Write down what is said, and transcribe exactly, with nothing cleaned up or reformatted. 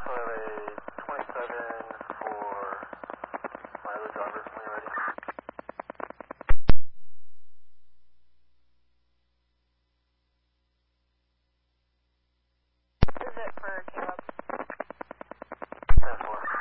also have a twenty-seven for my other driver when you're ready. Is it for Caleb? ten four.